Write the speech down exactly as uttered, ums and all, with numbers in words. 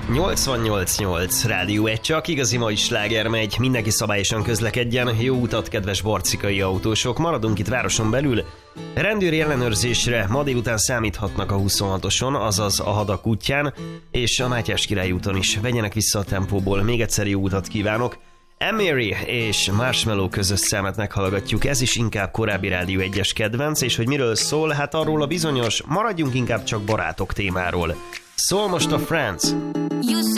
nyolcvannyolc nyolc Rádió egy, csak igazi mai sláger megy, mindenki szabályosan közlekedjen, jó utat, kedves borcikai autósok, maradunk itt városon belül. Rendőri ellenőrzésre ma délután számíthatnak a huszonhatoson, azaz a Hadak útján, és a Mátyás Király úton is. Vegyenek vissza a tempóból, még egyszer jó utat kívánok. Emery és Marshmello közös számát meghallgatjuk, ez is inkább korábbi Rádió egyes kedvenc, és hogy miről szól, hát arról a bizonyos, maradjunk inkább csak barátok témáról. Szól most a Friends.